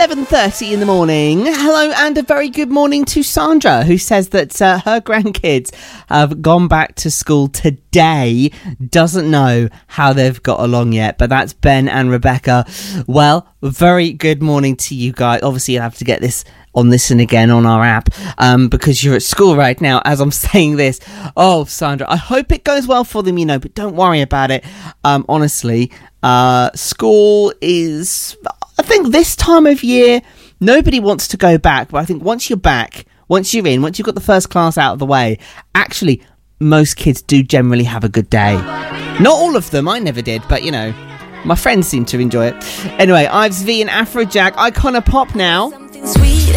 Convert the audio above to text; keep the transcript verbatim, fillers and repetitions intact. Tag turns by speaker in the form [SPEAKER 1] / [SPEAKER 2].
[SPEAKER 1] eleven thirty in the morning. Hello and a very good morning to Sandra, who says that uh, her grandkids have gone back to school today. Doesn't know how they've got along yet, but that's Ben and Rebecca. Well, very good morning to you guys. Obviously, you'll have to get this on Listen Again on our app um, because you're at school right now as I'm saying this. Oh, Sandra, I hope it goes well for them, you know, but don't worry about it. Um, honestly, uh, school is... I think this time of year, nobody wants to go back. But I think once you're back, once you're in, once you've got the first class out of the way, actually, most kids do generally have a good day. Not all of them. I never did. But, you know, my friends seem to enjoy it. Anyway, Ives V and Afrojack, Icona Pop now.